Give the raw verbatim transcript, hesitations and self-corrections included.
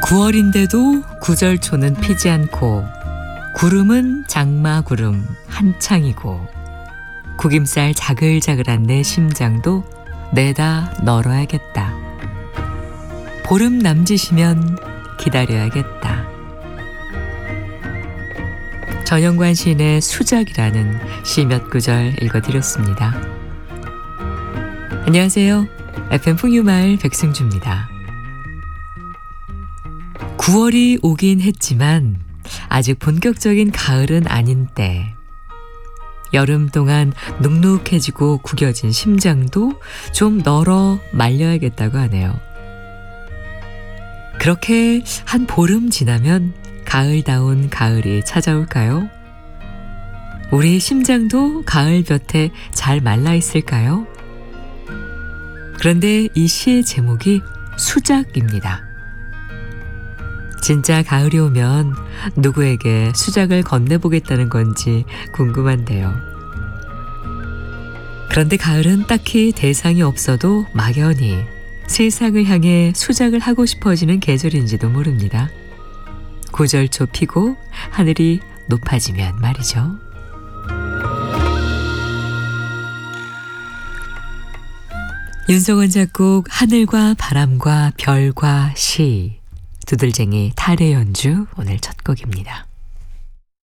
구월인데도 구절초는 피지 않고 구름은 장마구름 한창이고 구김살 자글자글한 내 심장도 내다 널어야겠다. 보름 남짓이면 기다려야겠다. 전영관 시인의 수작이라는 시 몇 구절 읽어드렸습니다. 안녕하세요. 에프엠 풍유마을 백승주입니다. 구월이 오긴 했지만 아직 본격적인 가을은 아닌 때, 여름 동안 눅눅해지고 구겨진 심장도 좀 널어 말려야겠다고 하네요. 그렇게 한 보름 지나면 가을다운 가을이 찾아올까요? 우리 심장도 가을 볕에 잘 말라 있을까요? 그런데 이 시의 제목이 수작입니다. 진짜 가을이 오면 누구에게 수작을 건네보겠다는 건지 궁금한데요. 그런데 가을은 딱히 대상이 없어도 막연히 세상을 향해 수작을 하고 싶어지는 계절인지도 모릅니다. 구절초 피고 하늘이 높아지면 말이죠. 윤성원 작곡 하늘과 바람과 별과 시, 두들쟁이 탈의 연주 오늘 첫 곡입니다.